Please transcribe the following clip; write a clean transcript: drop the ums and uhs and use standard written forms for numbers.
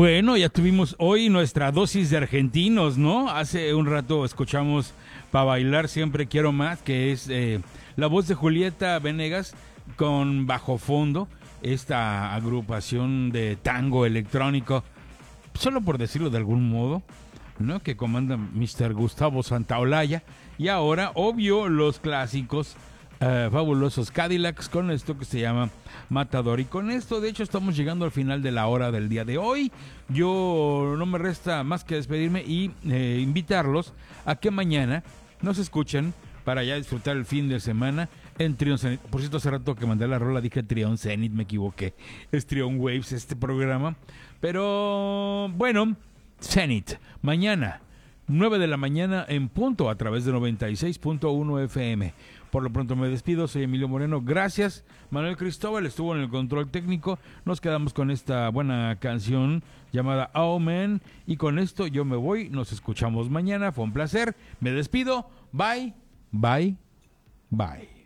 Bueno, ya tuvimos hoy nuestra dosis de argentinos, ¿no? Hace un rato escuchamos Pa' Bailar Siempre Quiero Más, que es la voz de Julieta Venegas con bajo fondo, esta agrupación de tango electrónico, solo por decirlo de algún modo, ¿no? Que comanda Mr. Gustavo Santaolalla. Y ahora, obvio, los clásicos fabulosos Cadillacs con esto que se llama Matador. Y con esto, de hecho, estamos llegando al final de la hora del día de hoy. Yo no me resta más que despedirme y invitarlos a que mañana nos escuchen para ya disfrutar el fin de semana en Trion Zenit. Por cierto, hace rato que mandé la rola dije Trion Zenit, me equivoqué. Es Trion Waves este programa. Pero bueno, Zenit, mañana 9 de la mañana en punto a través de 96.1 FM. Por lo pronto me despido, soy Emilio Moreno. Gracias, Manuel Cristóbal estuvo en el control técnico. Nos quedamos con esta buena canción llamada Amen. Y con esto yo me voy, nos escuchamos mañana. Fue un placer, me despido. Bye, bye, bye.